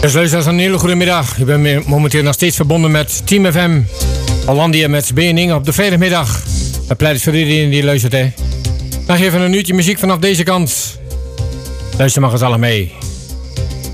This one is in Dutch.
Dus luisteraars, een hele goede middag. Ik ben momenteel nog steeds verbonden met Team FM Hollandia met BNing op de vrijdagmiddag. Dat pleit voor iedereen die luistert. Nog even een uurtje muziek vanaf deze kant. Luister maar gezellig mee.